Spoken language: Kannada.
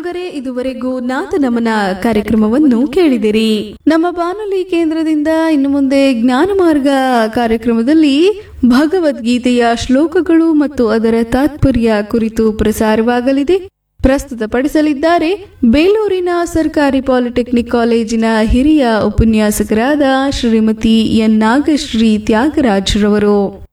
ಕೇಳುಗರೆ, ಇದುವರೆಗೂ ನಾದ ನಮನ ಕಾರ್ಯಕ್ರಮವನ್ನು ಕೇಳಿದಿರಿ. ನಮ್ಮ ಬಾನುಲಿ ಕೇಂದ್ರದಿಂದ ಇನ್ನು ಮುಂದೆ ಜ್ಞಾನ ಮಾರ್ಗ ಕಾರ್ಯಕ್ರಮದಲ್ಲಿ ಭಗವದ್ಗೀತೆಯ ಶ್ಲೋಕಗಳು ಮತ್ತು ಅದರ ತಾತ್ಪರ್ಯ ಕುರಿತು ಪ್ರಸಾರವಾಗಲಿದೆ. ಪ್ರಸ್ತುತಪಡಿಸಲಿದ್ದಾರೆ ಬೇಲೂರಿನ ಸರ್ಕಾರಿ ಪಾಲಿಟೆಕ್ನಿಕ್ ಕಾಲೇಜಿನ ಹಿರಿಯ ಉಪನ್ಯಾಸಕರಾದ ಶ್ರೀಮತಿ ಎನ್ ನಾಗಶ್ರೀ ತ್ಯಾಗರಾಜ್ರವರು.